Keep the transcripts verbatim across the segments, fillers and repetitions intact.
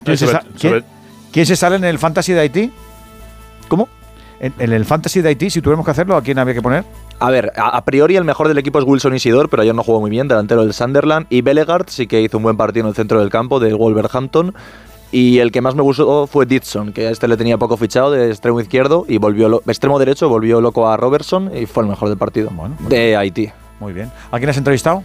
¿Quién, se, sa- ¿quién, ¿Quién se sale en el Fantasy de Haití? ¿Cómo? En, en el Fantasy de Haití, si tuviéramos que hacerlo, ¿a quién había que poner? A ver, a, a priori el mejor del equipo es Wilson Isidore, pero ayer no jugó muy bien, delantero del Sunderland. Y Bellegarde sí que hizo un buen partido en el centro del campo de Wolverhampton. Y el que más me gustó fue Dixon, que a este le tenía poco fichado de extremo izquierdo y volvió lo, extremo derecho, volvió loco a Robertson y fue el mejor del partido Bueno, muy de bien. Haití. Muy bien. ¿A quién has entrevistado?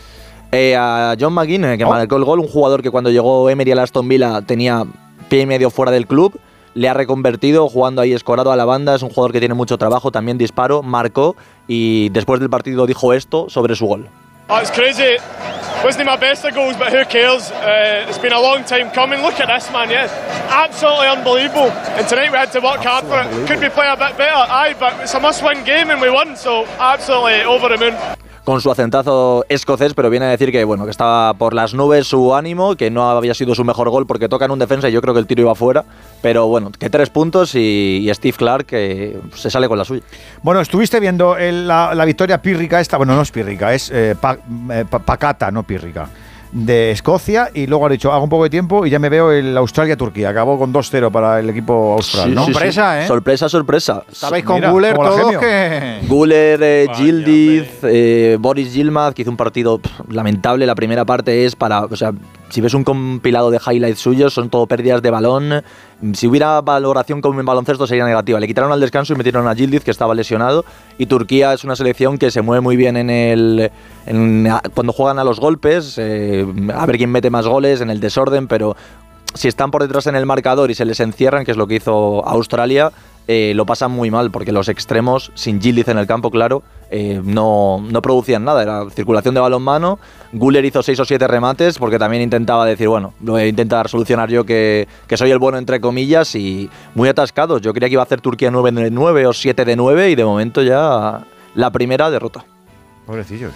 Eh, a John McGinn, eh, que Oh. marcó el gol, un jugador que cuando llegó Emery al Aston Villa tenía pie y medio fuera del club, le ha reconvertido jugando ahí escorado a la banda, es un jugador que tiene mucho trabajo, también disparó, marcó y después del partido dijo esto sobre su gol. Oh, it's crazy. Wasn't my best of goals, but who cares? Uh, it's been a long time coming. Look at this, man. Yeah, absolutely unbelievable. And tonight we had to work hard for it. Could we play a bit better? Aye, but it's a must-win game and we won, so absolutely over the moon. Con su acentazo escocés, pero viene a decir que bueno que estaba por las nubes su ánimo, que no había sido su mejor gol porque toca en un defensa y yo creo que el tiro iba fuera, pero bueno, que tres puntos y, y Steve Clark que se sale con la suya. Bueno, estuviste viendo el- la, la victoria pírrica esta, bueno, no es pírrica, es eh, pa- eh, pa- pacata, no pírrica, de Escocia, y luego ha dicho, hago un poco de tiempo y ya me veo el Australia-Turquía, acabó con dos cero para el equipo austral, Sí, ¿no? sí, sí. Sorpresa, ¿eh? Sorpresa, sorpresa. Estabais con Mira, Guller como la todos gemio. que... Guller, eh, Vaya, Yildiz, eh, Boris Yilmaz, que hizo un partido pff, lamentable. La primera parte es para, o sea, si ves un compilado de highlights suyos, son todo pérdidas de balón. Si hubiera valoración como en baloncesto sería negativa. Le quitaron al descanso y metieron a Yildiz, que estaba lesionado. Y Turquía es una selección que se mueve muy bien en el en- a- cuando juegan a los golpes, eh, a ver quién mete más goles en el desorden, pero si están por detrás en el marcador y se les encierran, que es lo que hizo Australia, eh, lo pasan muy mal, porque los extremos, sin Yildiz en el campo, claro, eh, no, no producían nada. Era circulación de balonmano. Guller hizo seis o siete remates, porque también intentaba decir, bueno, lo voy a intentar solucionar yo, que, que soy el bueno, entre comillas, y muy atascados. Yo creía que iba a hacer Turquía nueve de nueve o siete de nueve, y de momento ya la primera derrota. Pobrecillos.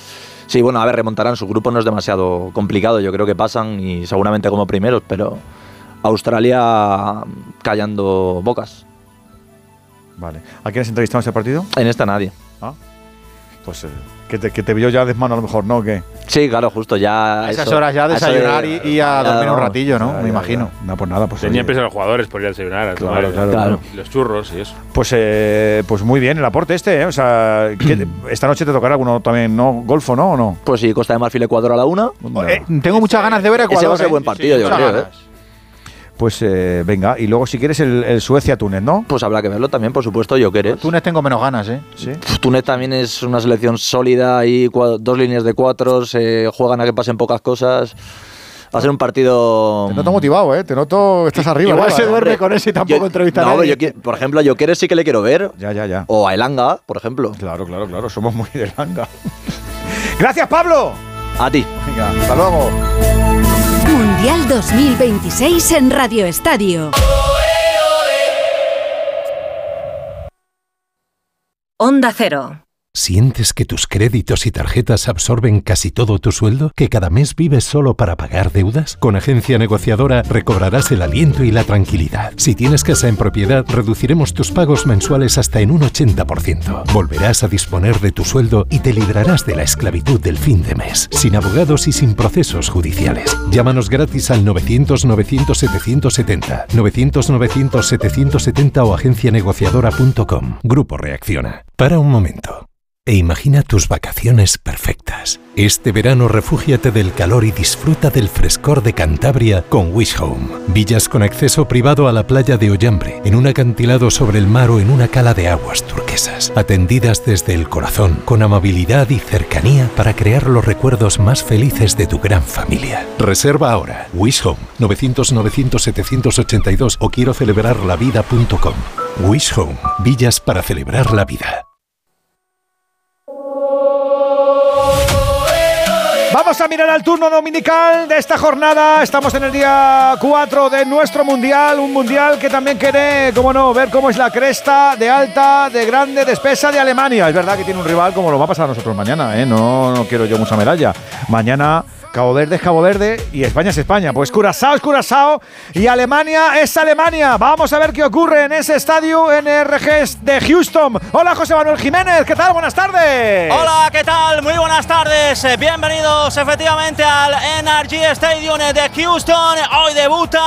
Sí, bueno, a ver, remontarán. Su grupo no es demasiado complicado. Yo creo que pasan y seguramente como primeros, pero Australia callando bocas. Vale. ¿A quién has entrevistado en ese partido? En esta nadie. Ah, pues eh, que, te, que te vio ya desmano a lo mejor, ¿no? ¿Qué? Sí, claro, justo ya. A esas eso- horas ya a eso desayunar de- y, y a ya, dormir un vamos. ratillo, ¿no? Ya, Me ya, imagino. ya. No, pues nada, pues Tenían oye. prisa los jugadores por ir a desayunar. a Claro, tomar claro, claro. Los churros y eso. Pues, eh, pues muy bien el aporte este, ¿eh? O sea, que esta noche te tocará alguno también, ¿no? Golfo, ¿no? ¿O no? Pues sí, Costa de Marfil Ecuador a la una. Eh, tengo muchas ganas de ver a Ese Ecuador. va a ser ¿eh? buen partido, yo muchas creo, ganas. Pues eh, venga, y luego si quieres el, el Suecia-Túnez, ¿no? Pues habrá que verlo también, por supuesto, yo querés. Túnez tengo menos ganas, ¿eh? Sí. Túnez también es una selección sólida y cua- dos líneas de cuatro, se juegan a que pasen pocas cosas. Va a ser un partido. Te noto motivado, ¿eh? Te noto que estás arriba. Igual ¿no? se duerme Hombre, con ese y tampoco yo- entrevista a no, nadie. yo qui- por ejemplo, yo quiero sí que le quiero ver. Ya, ya, ya. O a Elanga, por ejemplo. Claro, claro, claro. Somos muy de langa. ¡Gracias, Pablo! A ti. Venga, hasta luego. Mundial dos mil veintiséis en Radio Estadio. Onda Cero. ¿Sientes que tus créditos y tarjetas absorben casi todo tu sueldo? ¿Que cada mes vives solo para pagar deudas? Con Agencia Negociadora recobrarás el aliento y la tranquilidad. Si tienes casa en propiedad, reduciremos tus pagos mensuales hasta en un ochenta por ciento. Volverás a disponer de tu sueldo y te librarás de la esclavitud del fin de mes, sin abogados y sin procesos judiciales. Llámanos gratis al novecientos novecientos setecientos setenta, novecientos novecientos setecientos setenta o agencia negociadora punto com. Grupo Reacciona. Para un momento e imagina tus vacaciones perfectas. Este verano refúgiate del calor y disfruta del frescor de Cantabria con Wish Home. Villas con acceso privado a la playa de Ollambre, en un acantilado sobre el mar o en una cala de aguas turquesas. Atendidas desde el corazón, con amabilidad y cercanía para crear los recuerdos más felices de tu gran familia. Reserva ahora. Wish Home, novecientos novecientos setecientos ochenta y dos o quiero celebrar la vida punto com. Wish Home, villas para celebrar la vida. Vamos a mirar al turno dominical de esta jornada. Estamos en el día cuatro de nuestro Mundial. Un Mundial que también quiere, como no, ver cómo es la cresta de alta, de grande, de espesa de Alemania. Es verdad que tiene un rival como lo va a pasar a nosotros mañana, ¿eh? No, no quiero yo mucha medalla. Mañana Cabo Verde es Cabo Verde y España es España. Pues Curazao es Curazao y Alemania es Alemania. Vamos a ver qué ocurre en ese estadio N R G de Houston. Hola, José Manuel Jiménez, ¿qué tal? Buenas tardes. Hola, ¿qué tal? Muy buenas tardes. Bienvenidos efectivamente al N R G Stadium de Houston. Hoy debuta